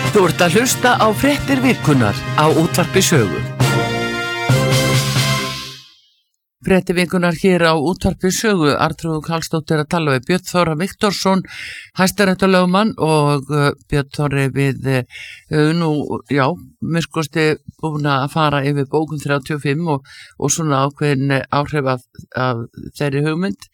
Þú ert að hlusta á fréttir vikunnar á Útvarpi Sögu. Fréttir vikunnar hér á Útvarpi Sögu. Arnþrúður Karlsdóttir að tala við Björn Þóra Viktorsson, hæstaréttarlögmann, og Björn Þóri við minnskosti búin að fara yfir bókun 35 og svona ákveðin áhrif af þeirri hugmynd.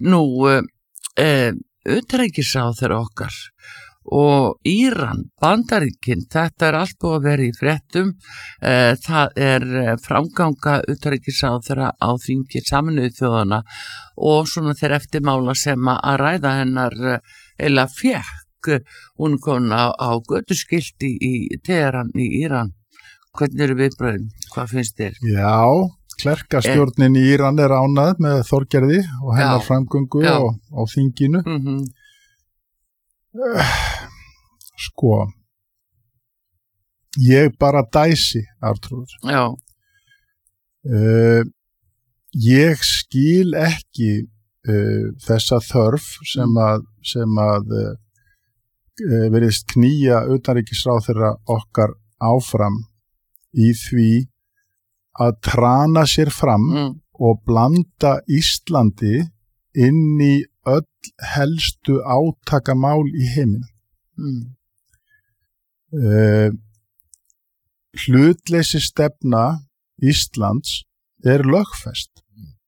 Utanríkisráðherra okkar og Íran, Bandaríkin, þetta allt búið að vera í fréttum. Það framganga utanríkisráðherra á þingi Sameinuðu þjóðanna og svona þeir eftirmála sem að ræða hennar eða fékk. Hún kom á götuskilti í Teheran í Íran. Hvernig eru viðbrögðin? Hvað finnst þér? Já, klerkastjórnin í Íran ánægð með Þorgerði og hennar framgöngu á þinginu. Sko, ég bara dæsi, Arnþrúður. Ég skil ekki þessa þörf sem að virðist knýja utanríkisráðherra okkar áfram í því að trana sér fram og blanda Íslandi inn í öll helstu átakamál í heiminum. Hlutleysi stefna Íslands lögfest.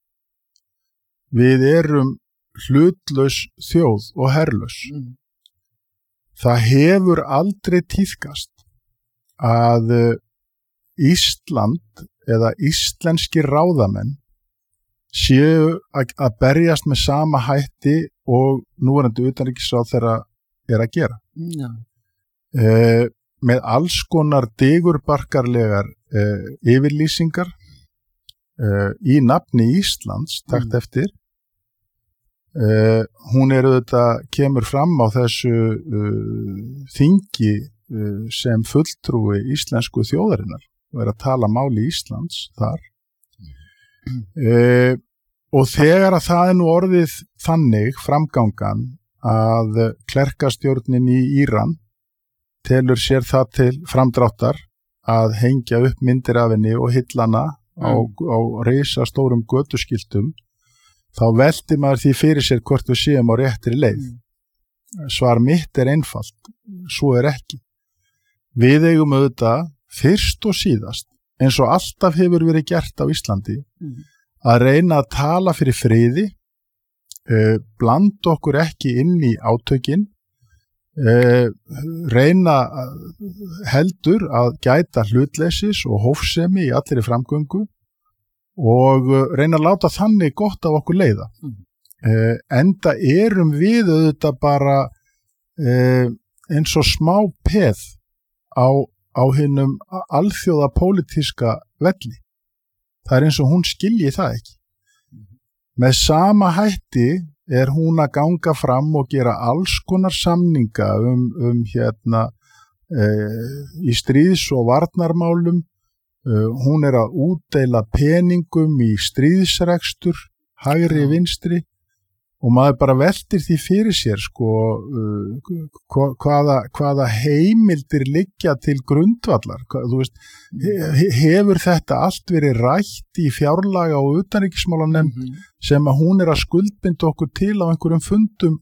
Við erum hlutlaus þjóð og herlaus. Það hefur aldrei tíðkast að Ísland eða íslenski ráðamenn séu að berjast með sama hætti og núverandi utanríkisráðherra að gera. Með alls konar digurbarkarlegar yfirlýsingar í nafni Íslands, takt eftir. Hún auðvitað kemur fram á þessu þingi sem fulltrúi íslensku þjóðarinnar og að tala máli Íslands þar. Og þegar að það nú orðið þannig framgangan að klerkastjórnin í Íran telur sér það til framdráttar að hengja upp myndir af henni og hillana á risastórum götuskiltum, þá velti maður því fyrir sér hvort við séum á réttri leið. Svar mitt einfalt, svo ekki. Við eigum auðvitað fyrst og síðast, eins og alltaf hefur verið gert á Íslandi, að reyna að tala fyrir friði, blanda okkur ekki inn í átökin, reyna heldur að gæta hlutleysis og hófsemi í allri framgöngu og reyna að láta þannig gott af okkur leiða. Enda erum við auðvitað bara eins og smá peð á hinum alþjóða pólitíska velli. Það eins og hún skilji það ekki. Með sama hætti hún að ganga fram og gera alls konar samninga í stríðs- og varnarmálum. Hún að útdeila peningum í stríðsrekstur, hægri vinstri, og maður bara veltir því fyrir sér hvaða heimildir liggja til grundvallar. Þú veist, hefur þetta allt verið rætt í fjárlaga og utanríkismálanefnd sem að hún að skuldbinda okkur til á einhverjum fundum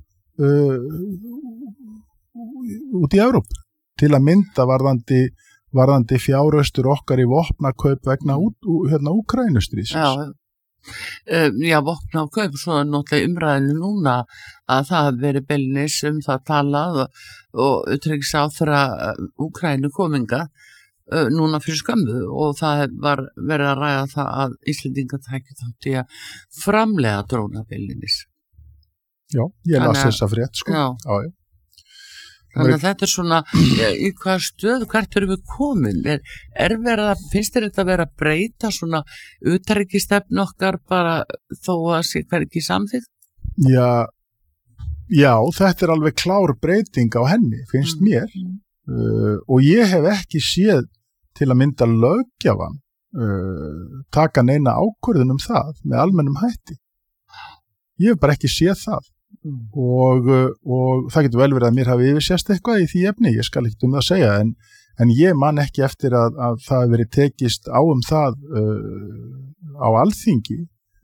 út í Evrópu til að mynda varðandi fjárhaustur okkar í vopnakaup vegna Úkraínustríðsins. Já, vopna og kaup, svo náttúrulega umræðinu núna að það hafi verið beilis það talað og utanríkisráðherra Úkraínu kominga núna fyrir skömmu, og það var verið að ræða það að Íslendingar tækju þátt í að framleiða drónabeilis. Já, ég las þessa frétt, Já. Þannig að þetta svona, í hvað stöð, hvert erum við komin? Finnst þér þetta að vera að breyta svona utanríkisstefnu okkar bara þó að sé hvergi samþykkt? Já, þetta alveg klár breyting á henni, finnst mér. Og ég hef ekki séð til að mynda löggjafan taka neina ákvörðun það með almennum hætti. Ég hef bara ekki séð það. og það getur vel verið að mér hafi yfirsést eitthvað í því efni, ég skal ekki það segja, en ég man ekki eftir að það hafi verið tekist á það á Alþingi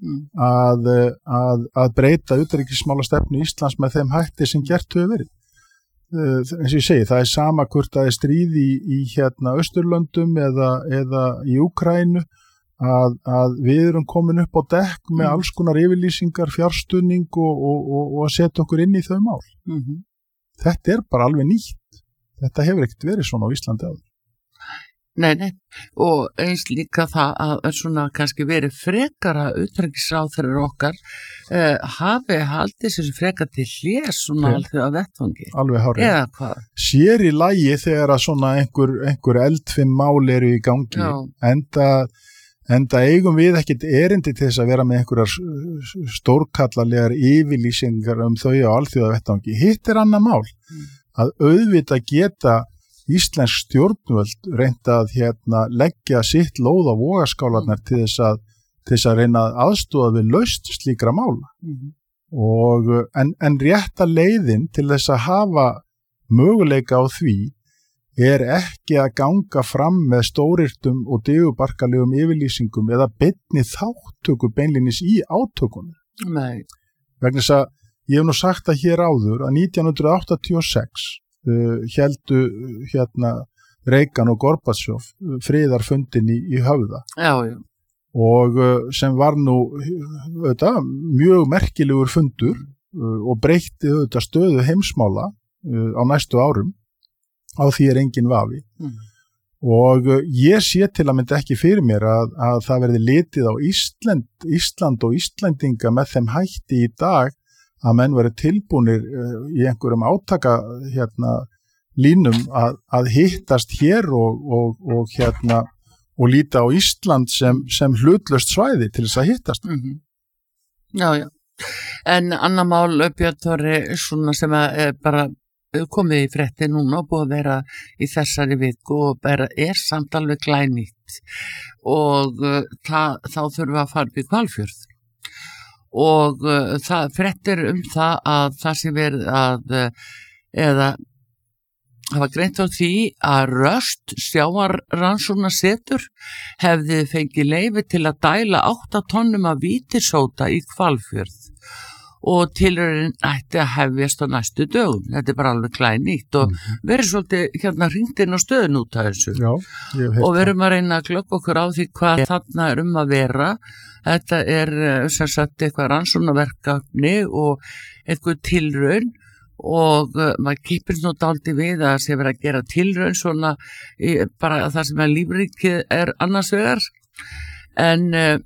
að breyta utanríkismálastefnu Íslands með þeim hætti sem gert hefur verið. Eins og ég segi, það sama hvort það stríð í Austurlöndum eða í Úkraínu, að við erum komin upp á dekk með alls konar yfirlýsingar, fjárstuðning og að setja okkur inn í þau mál. Þetta bara alveg nýtt. Þetta hefur ekkert verið svona á Íslandi áður. Nei, og eins líka það að svona kannski verið frekara utanríkisráðherrar okkar hafi haldið sér frekar til hlés svona alþjóð að vettvangi. Alveg hárið. Eða hvað? Sér í lagi þegar að svona einhver eldfim mál eru í gangi, enda eigum við ekkert erindi til þess að vera með einhverjar stórkallalegar yfirlýsingar þau á alþjóð að vettvangi. Hitt annað mál, að auðvitað geta íslensk stjórnvöld reynda að leggja sitt lóð á vogaskálarnar til þess að reyna að aðstoða við laust slíkra mála. En rétta leiðin til þess að hafa möguleika á því ekki að ganga fram með stórirtum og digurbarkalegum yfirlýsingum eða beinni þáttöku beinlínis í átökunum. Nei. Vegna þess að ég hef nú sagt það hér áður að 1986 héldu Reagan og Gorbatsjov friðarfundin í Höfða. Já. Og sem var nú mjög merkilegur fundur og breytti stöðu heimsmála á næstu árum. Á því engin vafi. Og ég sé til að mynda ekki fyrir mér að það verði litið á Ísland og Íslendinga með þeim hætti í dag að menn verið tilbúnir í einhverjum átaka línum að hittast hér og líta á Ísland sem hlutlaust svæði til þess að hittast. Já. En annar mál, Björn Þorri, svona sem bara komið í frétti núna og búið að vera í þessari viku og samt alveg glænýtt og þá þurfum við að fara upp í Hvalfjörð. Og það fréttir það að það sé verið eða hafa greint á því að Röst sjávarrannsóknasetur hefði fengið leyfi til að dæla 8 tonnum af vítisóta í Hvalfjörð og tilraunin ætti að hefjast á næstu dögum. Þetta bara alveg glænýtt og verið svolítið hringt inn á stöðun út af þessu. Já, og við erum að reyna að glögga okkur á því hvað þarna að vera. Þetta sem sagt eitthvað rannsóknarverkefni og eitthvað tilraun og maður kipir nú dálítið við að sé verið að gera tilraun svona bara það sem lífríkið annars vegar. En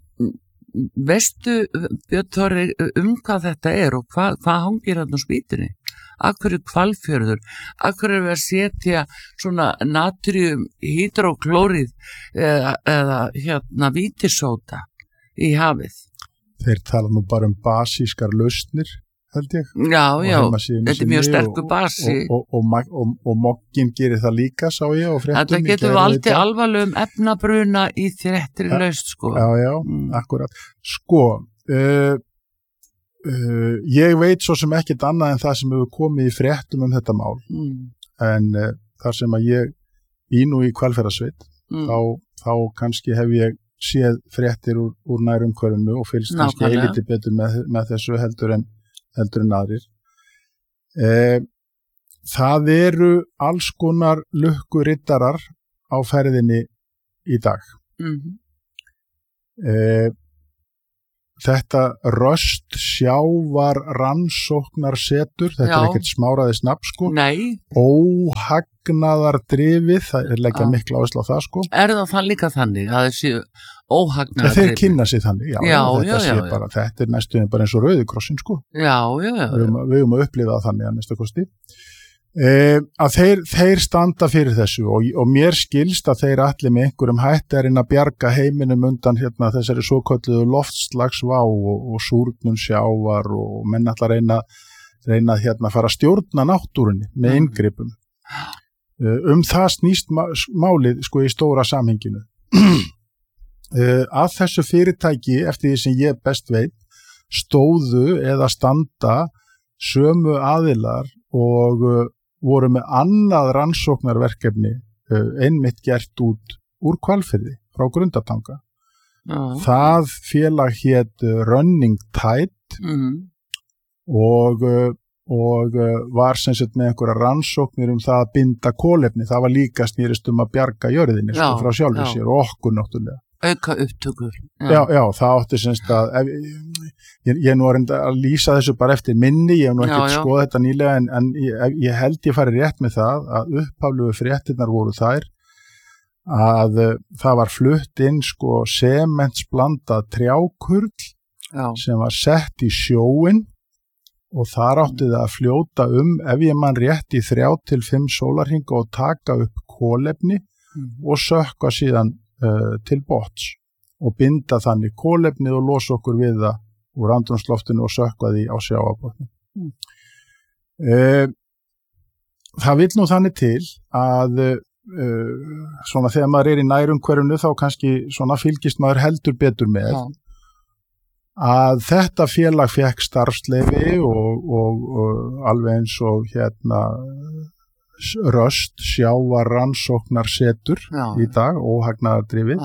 veistu, Björn Þorri, hvað þetta og hvað hangir þarna á spýtunni? Af hverju Hvalfjörður? Af hverju við að setja svona natrium hydroklórið eða vítisóta í hafið? Þeir tala nú bara basískar lausnir, held ég. Já, þetta mjög sterkur basi. Og mokkinn gerir það líka, sá ég á fréttum. Þetta getur valdið alvarlegum efnabruna í þéttri laust, sko. Já, akkurat. Sko, ég veit svo sem ekkert annað en það sem hefur komið í fréttum þetta mál. En þar sem að ég nú í Hvalfjarðarsveit, þá kannski hef ég séð fréttir úr nærumhverfinu og fylgst kannski eilítið betur með þessu heldur en aðrir. Það eru alls konar lukkurittarar á ferðinni í dag. Þetta Röst sjávarrannsóknarsetur, þetta ekkert smáraðis nafn, sko. Nei. Óhagnaðardrifið, það leggja mikla áherslu á það, sko. Það líka þannig að þessi óhagnaðardrifið? Þeir kynna sig þannig, þetta næstuðin bara eins og Rauðikrossin, sko. Já. Við höfum að upplifa það þannig að næsta kosti. Að þeir standa fyrir þessu og mér skilst að þeir allir með einhverjum hætti að bjarga heiminum undan þessari svokölluðu loftslagsvá og súrnun sjávar og menn ætla að reyna að fara að stjórna náttúrunni með inngripum. Það snýst málið, sko, í stóra samhenginu. Að þessu fyrirtæki, eftir því sem ég best veit, stóðu eða standa sömu aðilar og voru með annað rannsóknarverkefni einmitt gert úr Hvalfirði frá Grundartanga. Það félag hét Running Tide og var sem sagt með einhverja rannsóknir það að binda kolefni. Það var líka snýrist að bjarga jörðinni frá sjálfur sér og okkur náttúrulega. Auka upptökur. Já, það átti sem sagt að ég nú að lýsa þessu bara eftir minni, ég hef nú ekkert skoðað þetta nýlega en ég held ég fari rétt með það að upphaflegu fréttirnar voru þær að það var flutt inn sementsblandað trjákurl sem var sett í sjóinn og þar átti það að fljóta ef ég man rétt í 3 til 5 sólarhringa og taka upp kolefni og sökkva síðan til botns og binda þannig kolefni og losa okkur við það úr andrúmsloftinu og sökkva því á sjávarbotni. Það vill nú þannig til að svona þegar maður í nærumhverfinu þá kannski svona fylgist maður heldur betur með að þetta félag fékk starfsleyfi og alveg eins og Röst sjávarrannsóknarsetur í dag, óhagnaðardrifið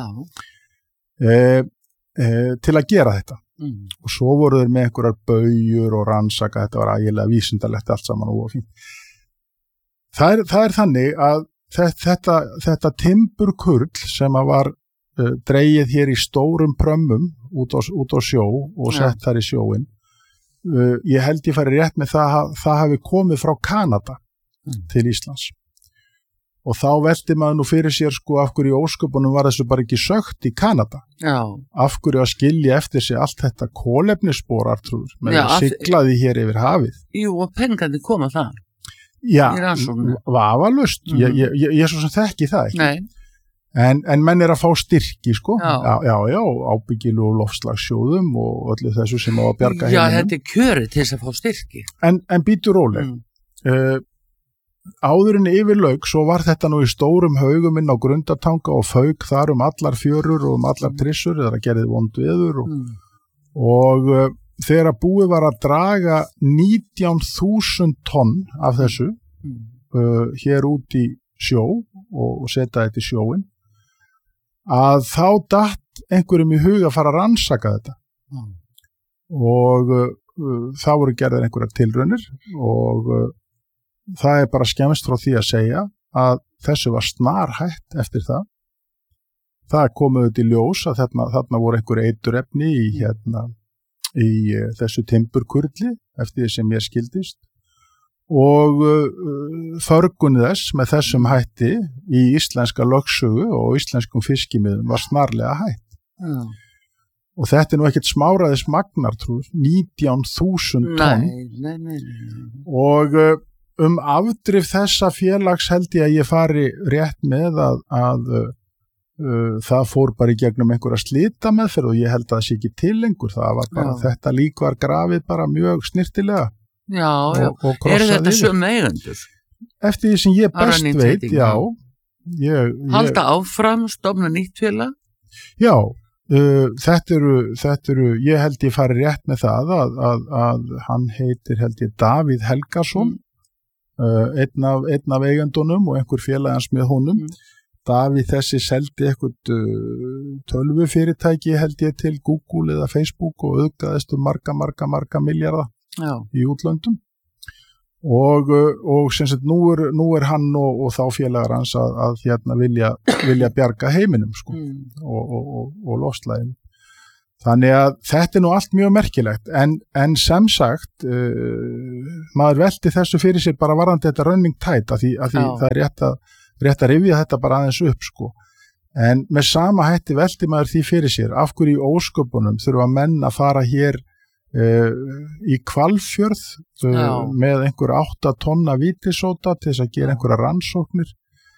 til að gera þetta og svo voru þeir með einhverjar baujur og rannsaka, þetta var ægilega vísindalegt allt saman og fínt. Það er þannig að þetta timburkurl sem að var dregið hér í stórum prömmum út á sjó og sett þar í sjóin. Ég held ég fari rétt með það hafi komið frá Kanada til Íslands. Og þá velti maður nú fyrir sér af hverju í ósköpunum var þessu bara ekki sögt í Kanada. Af hverju að skilja eftir sig allt þetta kolefnisspor Artrúður með að sigla því hér yfir hafið. Jú, og peningandi koma það. Já, vafalaust. Ég svo sem þekki það ekki. Nei. En menn að fá styrki, Já, ábyggilu og lofslagssjóðum og öllu þessu sem á að bjarga heiminum. Já, þetta kjörið til þess að fá styrki. En býtu róleg. Áðurinn yfir lauk, svo var þetta nú í stórum haugum inn á Grundartanga og fauk þar allar fjörur og allar trissur, það gerði vond veður og þegar búið var að draga 19.000 tonn af þessu hér út í sjó og setja þetta í sjóin, að þá datt einhverjum í hug að fara að rannsaka þetta og þá voru gerðar einhverjar tilraunir og það er bara skemmst frá því að segja að þessu var snarhætt eftir það. Það komuð til ljós að þarna voru einhver eiturefni í þessu timburkurli eftir því sem ég skildist og förgun þess með þessum hætti í íslenska lögsögu og íslenskum fiskimiðum var snarlega hætt. Og þetta nú ekkert smáraðis magnar, 19.000 tonn. Nei. Og afdrif þessa félags held ég að ég fari rétt með að það fór bara í gegnum einhverja slitameðferð og ég held að það sé ekki til lengur. Það var bara, þetta lík var grafið bara mjög snirtilega. Já. Eru þetta sömu eigendur? Eftir því sem ég best veit, já. Halda áfram, stofna nýtt félag? Já, þetta eru, ég held ég fari rétt með það að hann heitir held ég Davíð Helgason, einn af eigendunum og einhver félagans með honum. Davíð þessi seldi eitthvað tölvufyrirtæki held ég til Google eða Facebook og auðgaðist marga miljardar í útlöndum og sem sagt nú er hann og þá félagar hans að vilja bjarga heiminum og lofslaginu. Þannig að þetta er nú allt mjög merkilegt en sem sagt maður velti þessu fyrir sér bara varðandi þetta Running Tide að því það er rétt að rifja þetta bara aðeins upp en með sama hætti velti maður því fyrir sér af hverju í ósköpunum þurfa menn að fara hér í Hvalfjörð með einhver 8 tonna vítisóta til þess að gera einhverja rannsóknir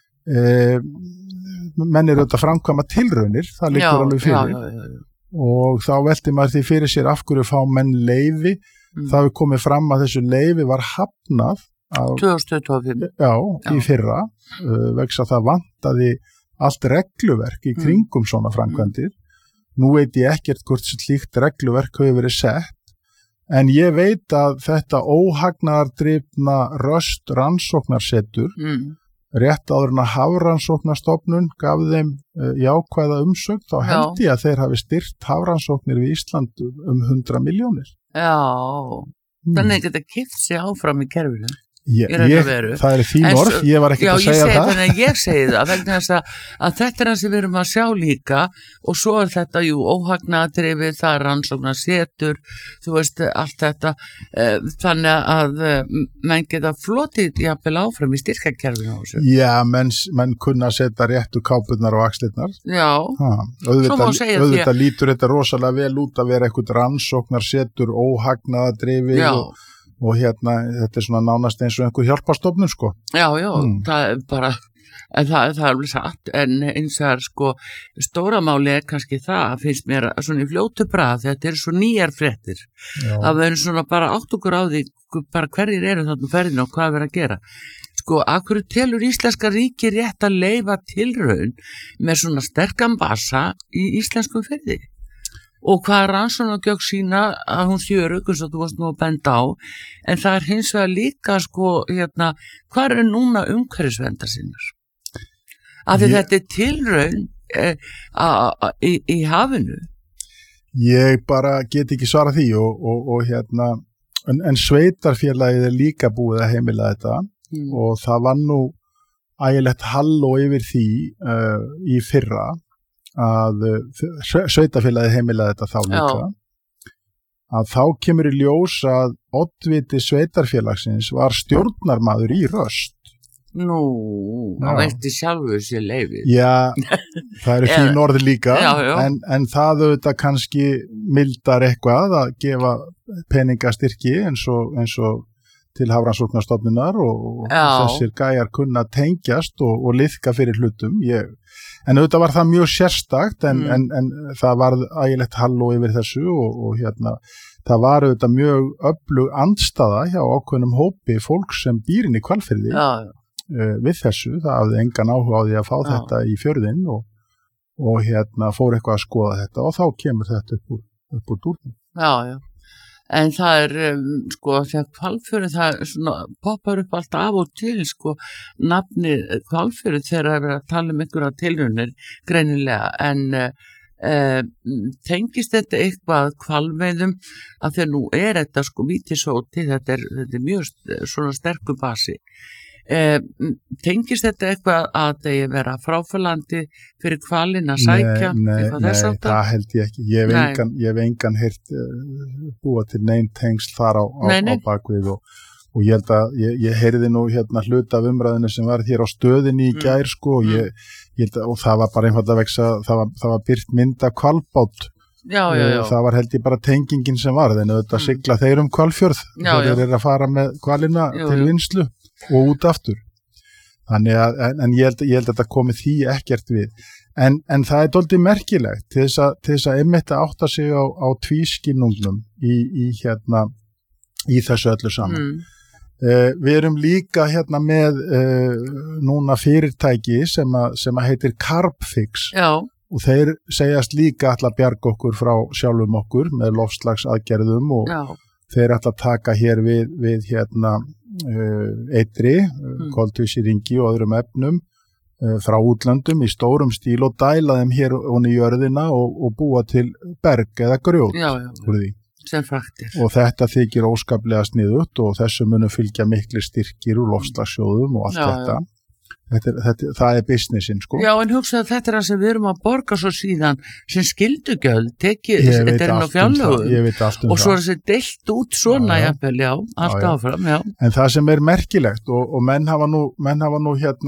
menn eru þetta framkvæma tilraunir það liggur alveg fyrir og þá velti maður því fyrir sér af hverju fá menn leyfi það hefur komið fram að þessu leyfi var hafnað 2025 í fyrra vegna það vantaði allt regluverk í kringum svona framkvæmdir nú veit ég ekkert hvort slíkt regluverk hefur verið sett En ég veit að þetta óhagnaðardrifna röst rannsóknarsetur, rétt áður en að Hafrannsóknastofnun gaf þeim jákvæða umsögn, þá held ég að þeir hafi styrkt hafrannsóknir við Ísland 100 milljónir. Já, þannig að þetta kippt sig áfram í kerfinu. Það þín orð, ég var ekkert að segja það. Þannig að ég segi það, vegna þess að þetta það sem við erum að sjá líka og svo þetta, óhagnaðardrifið, það rannsóknarsetur, þú veist, allt þetta, þannig að menn geta flotið jafnvel áfram í styrkakerfinu á þessu. Já, menn kunna setja réttu kápurnar og axlirnar. Já, svo má segja því auðvitað lítur þetta rosalega vel út að vera eitthvað rannsóknarsetur, óhagnaðardrifið og þetta svona nánast eins og einhver hjálparstofnun, sko. Já, það er bara, en það er alveg satt, en eins og stóramáli kannski það, finnst mér svona í fljótu bragð, þetta svo nýjar fréttir. Það verður svona bara átt okkur á því, bara hverjir eru þarna ferðinu og hvað verður að gera. Af hverju telur íslenska ríki rétt að leyfa tilraun með svona sterkan basa í íslenskum firði? Og hvað rannsóknargögn sína að hún Örug, eins og þú varst nú að benda á, en það er hins vegar líka, hvað er núna umhverfisverndar sinnar? Af því þetta er tilraun í hafinu. Ég bara get ekki svara því en sveitarfélagið er líka búið að heimila þetta og það var nú ægilegt halló yfir því í fyrra að sveitarfélagið heimilaði þetta þá líka, að þá kemur í ljós að oddviti sveitarfélagsins var stjórnarmaður í Röst. Hann veitti sjálfur sér leyfið. Já, það fín orð líka, en það auðvitað kannski mildar eitthvað að gefa peningastyrki eins og til Hafrannsóknastofnunar og þessir gæjar kunna tengjast og liðka fyrir hlutum. En auðvitað var það mjög sérstakt en það var ægilegt halló yfir þessu og það var auðvitað mjög öflug andstaða hjá ákveðnum hópi fólk sem býr inn í Hvalfirði við þessu. Það hafði engan áhuga á því að fá þetta í fjörðinn og fór eitthvað að skoða þetta og þá kemur þetta upp úr dúrnum. Já. En það er, þegar Hvalfjörður, það svona poppar upp allt af og til, nafni Hvalfjörður þegar það er verið að tala einhverja tilraunir, greinilega, en tengist þetta eitthvað hvalveiðum, að þegar nú er þetta vítisóti, þetta er mjög svona sterkur basi. Tengist þetta eitthvað að það vera fráfælandi fyrir hvalinn að sækja? Nei, það held ég ekki. Ég hef engan heyrt búa til neinn tengsl þar á bakvið og ég held að ég heyrði nú hluta af umræðinu sem var hér á stöðinni í gær og það var bara einfalda vegna það var birt mynd af hvalbát. Það var held ég bara tengingin sem var, en auðvitað sigla þeir Hvalfjörð þegar þeir að fara með hvalina til vinnslu og út aftur. Þannig en ég held að þetta komi því ekkert við. En það er dálítið merkilegt til þess að einmitt að átta sig á tvískinnungnum í þessu öllu saman. Við erum líka með núna fyrirtæki sem að heitir Carbfix. Og þeir segjast líka ætla að bjarga okkur frá sjálfum okkur með loftslagsaðgerðum og þeir ætla að taka hér við eitri, koltvísýringi og öðrum efnum frá útlöndum í stórum stíl og dæla þeim hér onni í jörðina og búa til berg eða grjót úr því. Sem fraktir. Og þetta þykir óskaplega sniðugt og þessu munu fylgja miklir styrkir úr loftslagssjóðum og allt þetta. Það er businessin, Já, en hugsaðu þetta er það sem við erum að borga svo síðan sem skildugjöld þetta er inn á fjárlögum og svo er þessi deilt út svona jafnvel, allt áfram, En það sem er merkilegt og menn hafa nú